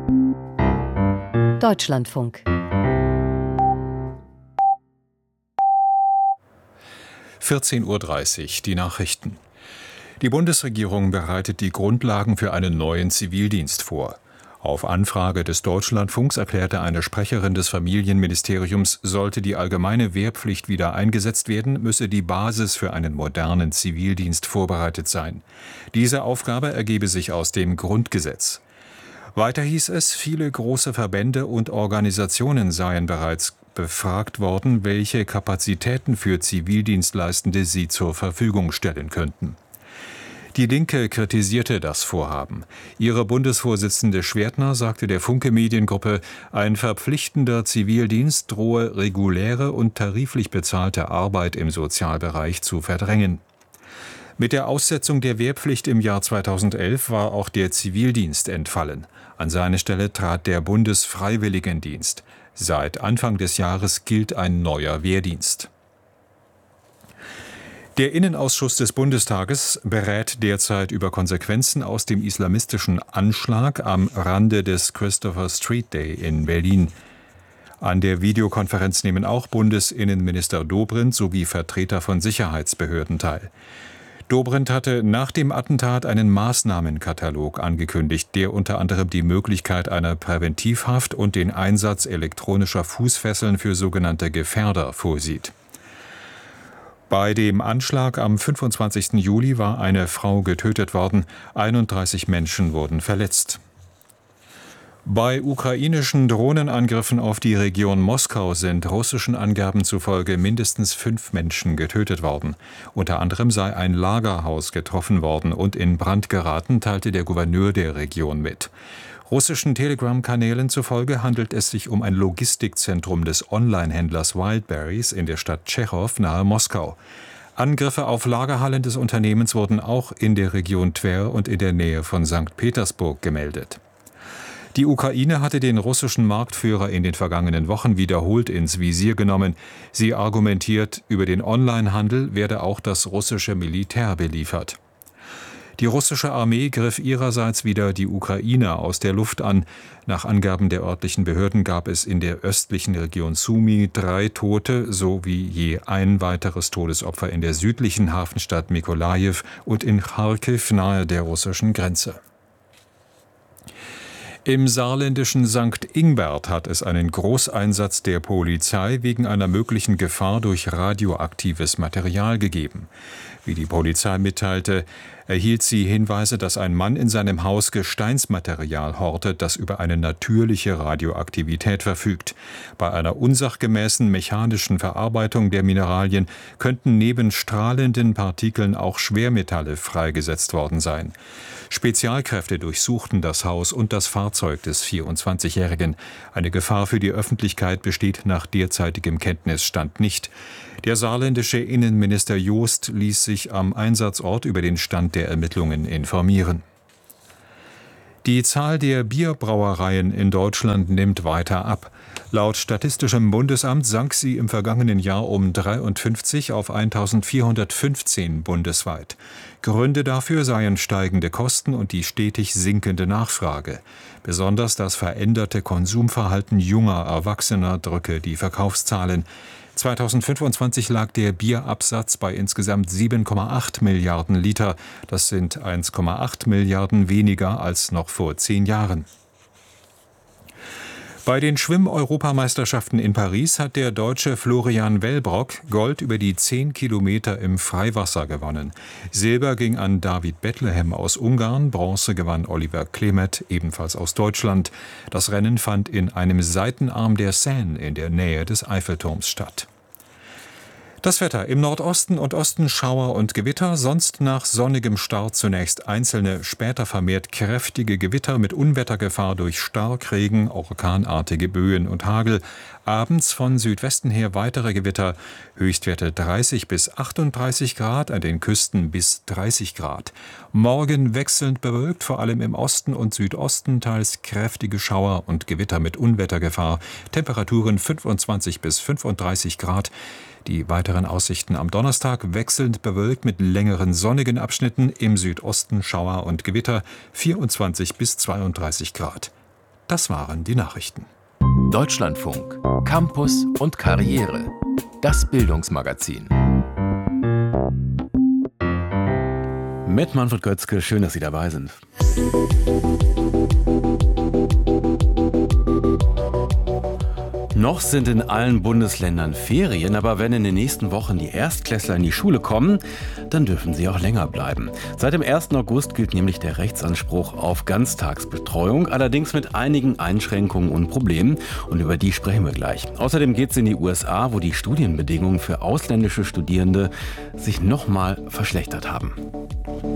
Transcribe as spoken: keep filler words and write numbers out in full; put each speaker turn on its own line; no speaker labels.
Deutschlandfunk.
vierzehn Uhr dreißig, die Nachrichten. Die Bundesregierung bereitet die Grundlagen für einen neuen Zivildienst vor. Auf Anfrage des Deutschlandfunks erklärte eine Sprecherin des Familienministeriums, sollte die allgemeine Wehrpflicht wieder eingesetzt werden, müsse die Basis für einen modernen Zivildienst vorbereitet sein. Diese Aufgabe ergebe sich aus dem Grundgesetz. Weiter hieß es, viele große Verbände und Organisationen seien bereits befragt worden, welche Kapazitäten für Zivildienstleistende sie zur Verfügung stellen könnten. Die Linke kritisierte das Vorhaben. Ihre Bundesvorsitzende Schwertner sagte der Funke Mediengruppe, ein verpflichtender Zivildienst drohe reguläre und tariflich bezahlte Arbeit im Sozialbereich zu verdrängen. Mit der Aussetzung der Wehrpflicht im Jahr zweitausendelf war auch der Zivildienst entfallen. An seine Stelle trat der Bundesfreiwilligendienst. Seit Anfang des Jahres gilt ein neuer Wehrdienst. Der Innenausschuss des Bundestages berät derzeit über Konsequenzen aus dem islamistischen Anschlag am Rande des Christopher Street Day in Berlin. An der Videokonferenz nehmen auch Bundesinnenminister Dobrindt sowie Vertreter von Sicherheitsbehörden teil. Dobrindt hatte nach dem Attentat einen Maßnahmenkatalog angekündigt, der unter anderem die Möglichkeit einer Präventivhaft und den Einsatz elektronischer Fußfesseln für sogenannte Gefährder vorsieht. Bei dem Anschlag am fünfundzwanzigsten Juli war eine Frau getötet worden, einunddreißig Menschen wurden verletzt. Bei ukrainischen Drohnenangriffen auf die Region Moskau sind russischen Angaben zufolge mindestens fünf Menschen getötet worden. Unter anderem sei ein Lagerhaus getroffen worden und in Brand geraten, teilte der Gouverneur der Region mit. Russischen Telegram-Kanälen zufolge handelt es sich um ein Logistikzentrum des Online-Händlers Wildberries in der Stadt Tschechow nahe Moskau. Angriffe auf Lagerhallen des Unternehmens wurden auch in der Region Twer und in der Nähe von Sankt Petersburg gemeldet. Die Ukraine hatte den russischen Marktführer in den vergangenen Wochen wiederholt ins Visier genommen. Sie argumentiert, über den Onlinehandel werde auch das russische Militär beliefert. Die russische Armee griff ihrerseits wieder die Ukrainer aus der Luft an. Nach Angaben der örtlichen Behörden gab es in der östlichen Region Sumy drei Tote sowie je ein weiteres Todesopfer in der südlichen Hafenstadt Mykolajiw und in Charkiw nahe der russischen Grenze. Im saarländischen Sankt Ingbert hat es einen Großeinsatz der Polizei wegen einer möglichen Gefahr durch radioaktives Material gegeben. Wie die Polizei mitteilte, erhielt sie Hinweise, dass ein Mann in seinem Haus Gesteinsmaterial hortet, das über eine natürliche Radioaktivität verfügt. Bei einer unsachgemäßen mechanischen Verarbeitung der Mineralien könnten neben strahlenden Partikeln auch Schwermetalle freigesetzt worden sein. Spezialkräfte durchsuchten das Haus und das Fahrzeug des vierundzwanzigjährigen. Eine Gefahr für die Öffentlichkeit besteht nach derzeitigem Kenntnisstand nicht. Der saarländische Innenminister Joost ließ sich am Einsatzort über den Stand der Ermittlungen informieren. Die Zahl der Bierbrauereien in Deutschland nimmt weiter ab. Laut Statistischem Bundesamt sank sie im vergangenen Jahr um dreiundfünfzig auf eintausendvierhundertfünfzehn bundesweit. Gründe dafür seien steigende Kosten und die stetig sinkende Nachfrage. Besonders das veränderte Konsumverhalten junger Erwachsener drücke die Verkaufszahlen. zweitausendfünfundzwanzig lag der Bierabsatz bei insgesamt sieben Komma acht Milliarden Liter. Das sind eins Komma acht Milliarden weniger als noch vor zehn Jahren. Bei den Schwimm-Europameisterschaften in Paris hat der Deutsche Florian Wellbrock Gold über die zehn Kilometer im Freiwasser gewonnen. Silber ging an David Bethlehem aus Ungarn, Bronze gewann Oliver Klemet, ebenfalls aus Deutschland. Das Rennen fand in einem Seitenarm der Seine in der Nähe des Eiffelturms statt. Das Wetter: im Nordosten und Osten Schauer und Gewitter, sonst nach sonnigem Start zunächst einzelne, später vermehrt kräftige Gewitter mit Unwettergefahr durch Starkregen, orkanartige Böen und Hagel. Abends von Südwesten her weitere Gewitter, Höchstwerte dreißig bis achtunddreißig Grad, an den Küsten bis dreißig Grad. Morgen wechselnd bewölkt, vor allem im Osten und Südosten teils kräftige Schauer und Gewitter mit Unwettergefahr. Temperaturen fünfundzwanzig bis fünfunddreißig Grad. Die weiteren Aussichten am Donnerstag: wechselnd bewölkt mit längeren sonnigen Abschnitten, im Südosten Schauer und Gewitter, vierundzwanzig bis zweiunddreißig Grad. Das waren die Nachrichten.
Deutschlandfunk, Campus und Karriere. Das Bildungsmagazin.
Mit Manfred Götzke, schön, dass Sie dabei sind. Noch sind in allen Bundesländern Ferien, aber wenn in den nächsten Wochen die Erstklässler in die Schule kommen, dann dürfen sie auch länger bleiben. Seit dem ersten August gilt nämlich der Rechtsanspruch auf Ganztagsbetreuung, allerdings mit einigen Einschränkungen und Problemen, und über die sprechen wir gleich. Außerdem geht es in die U S A, wo die Studienbedingungen für ausländische Studierende sich nochmal verschlechtert haben.